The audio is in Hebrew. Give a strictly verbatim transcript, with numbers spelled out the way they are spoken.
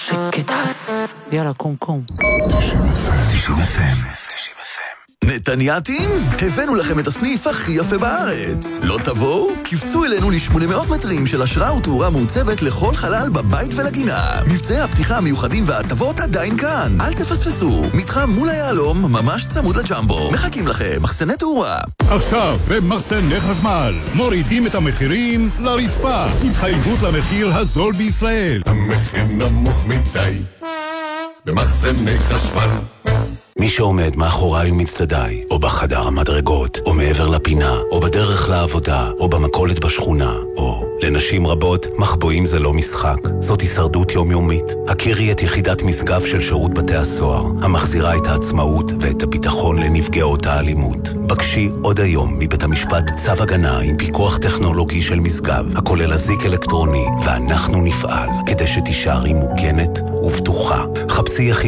שקט הס. יאללה, קום קום. תשעים אף אם. נתניאתים, הבאנו לכם את הסניף הכי יפה בארץ. לא תבואו? קפצו אלינו ל-שמונה מאות מטרים של השראה ותאורה מעוצבת לכל חלל בבית ולגינה. מבצעי הפתיחה המיוחדים וההטבות עדיין כאן. אל תפספסו. מתחם מול היעלום, ממש צמוד לג'מבו. מחכים לכם, מחסני תאורה. עכשיו, במחסני חשמל, מורידים את המחירים לרצפה. התחייבות למחיר הזול בישראל. המחיר נמוך מדי במחסני חשמל. מי שעומד מאחוריי ומצטדיי, או בחדר המדרגות, או מעבר לפינה, או בדרך לעבודה, או במכולת בשכונה, או לנשים רבות, מחבואים זה לא משחק, זאת הישרדות יומיומית. הכירי את יחידת משגב של שירות בתי הסוהר, המחזירה את העצמאות ואת הביטחון לנפגעות האלימות. בקשי עוד היום מבית המשפט צו הגנה עם פיקוח טכנולוגי של משגב, הכולל אזיק אלקטרוני, ואנחנו נפעל כדי שתישארי מוגנת ובטוחה. חפשי יחיד